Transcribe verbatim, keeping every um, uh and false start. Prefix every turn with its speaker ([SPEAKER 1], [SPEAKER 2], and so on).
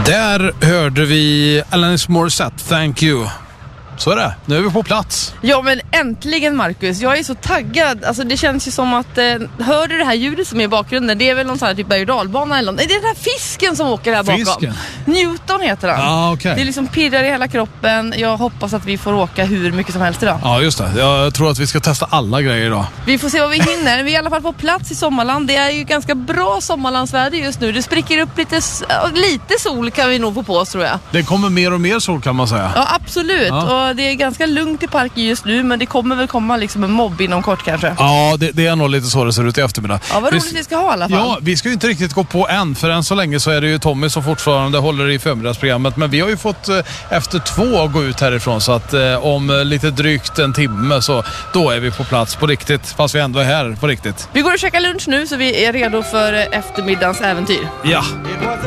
[SPEAKER 1] Där hörde vi Alanis Morissette, Thank You. Så är det, nu är vi på plats.
[SPEAKER 2] Ja, men äntligen Marcus, jag är så taggad. Alltså det känns ju som att, eh, hör du det här ljudet som är i bakgrunden? Det är väl någon sån här typ berg- och dalbana eller något. Nej, det är den här fisken som åker här bakom.
[SPEAKER 1] Fisken?
[SPEAKER 2] Newton heter den.
[SPEAKER 1] Ah, okay.
[SPEAKER 2] Det är liksom pirrar i hela kroppen. Jag hoppas att vi får åka hur mycket som helst idag.
[SPEAKER 1] Ja, just det. Jag tror att vi ska testa alla grejer idag.
[SPEAKER 2] Vi får se vad vi hinner. Vi är i alla fall på plats i Sommarland. Det är ju ganska bra sommarlandsväder just nu. Det spricker upp lite, lite sol kan vi nog få på oss, tror jag.
[SPEAKER 1] Det kommer mer och mer sol kan man säga.
[SPEAKER 2] Ja, absolut.
[SPEAKER 1] Ja.
[SPEAKER 2] Och det är ganska lugnt i parken just nu, men det kommer väl komma liksom en mobb inom kort kanske.
[SPEAKER 1] Ja, det, det är nog lite så det ser ut i eftermiddag.
[SPEAKER 2] Ja, vad
[SPEAKER 1] vi,
[SPEAKER 2] roligt vi ska ha i alla fall.
[SPEAKER 1] Ja, vi ska ju inte riktigt gå på än, för än så länge så är det ju Tommy som fortfarande håller i förmiddagsprogrammet. Men vi har ju fått eh, efter två gå ut härifrån, så att eh, om eh, lite drygt en timme så då är vi på plats på riktigt, fast vi ändå är här på riktigt.
[SPEAKER 2] Vi går och käkar lunch nu så vi är redo för eh, eftermiddagens äventyr.
[SPEAKER 1] Ja.